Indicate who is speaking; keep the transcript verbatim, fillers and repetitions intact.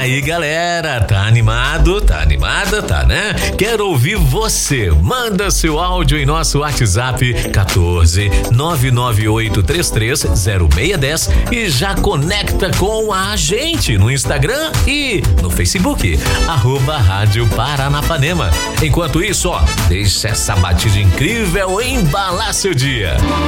Speaker 1: aí, galera, tá animado? Tá animada? Tá, né? Quero ouvir você. Manda seu áudio em nosso WhatsApp quatorze nove nove oito três três zero seis um zero e já conecta com a gente no Instagram e no Facebook, arroba Rádio Paranapanema. Enquanto isso, ó, deixa essa batida incrível embalar seu dia.